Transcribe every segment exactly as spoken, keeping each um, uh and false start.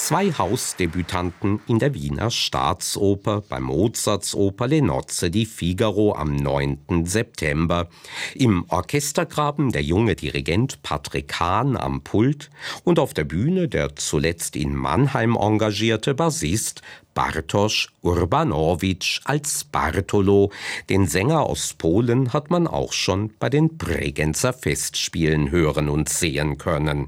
Zwei Hausdebütanten in der Wiener Staatsoper bei Mozarts Oper Le Nozze di Figaro am neunten September. Im Orchestergraben der junge Dirigent Patrick Hahn am Pult und auf der Bühne der zuletzt in Mannheim engagierte Bassist Bartosz Urbanowicz als Bartolo. Den Sänger aus Polen hat man auch schon bei den Bregenzer Festspielen hören und sehen können.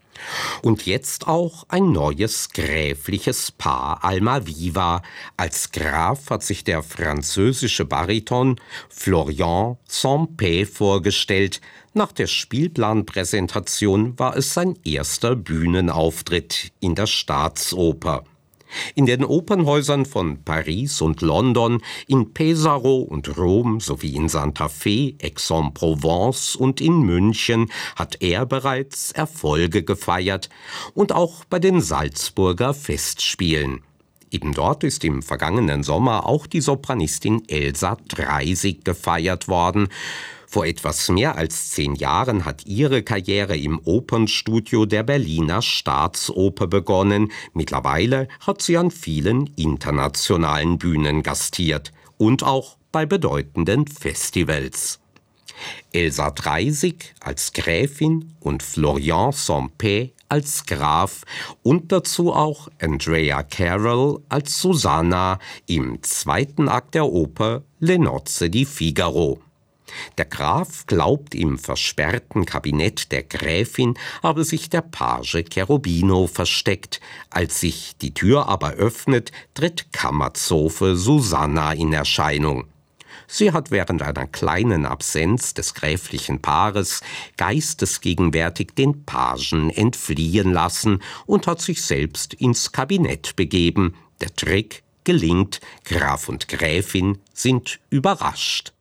Und jetzt auch ein neues gräfliches Paar Almaviva. Als Graf hat sich der französische Bariton Florian Sampé vorgestellt. Nach der Spielplanpräsentation war es sein erster Bühnenauftritt in der Staatsoper. In den Opernhäusern von Paris und London, in Pesaro und Rom sowie in Santa Fe, Aix-en-Provence und in München hat er bereits Erfolge gefeiert und auch bei den Salzburger Festspielen. Eben dort ist im vergangenen Sommer auch die Sopranistin Elsa Dreisig gefeiert worden. Vor etwas mehr als zehn Jahren hat ihre Karriere im Opernstudio der Berliner Staatsoper begonnen. Mittlerweile hat sie an vielen internationalen Bühnen gastiert und auch bei bedeutenden Festivals. Elsa Dreisig als Gräfin und Florian Sampé als Graf und dazu auch Andrea Carroll als Susanna im zweiten Akt der Oper Le Nozze di Figaro. Der Graf glaubt, im versperrten Kabinett der Gräfin habe sich der Page Cherubino versteckt. Als sich die Tür aber öffnet, tritt Kammerzofe Susanna in Erscheinung. Sie hat während einer kleinen Absenz des gräflichen Paares geistesgegenwärtig den Pagen entfliehen lassen und hat sich selbst ins Kabinett begeben. Der Trick gelingt, Graf und Gräfin sind überrascht.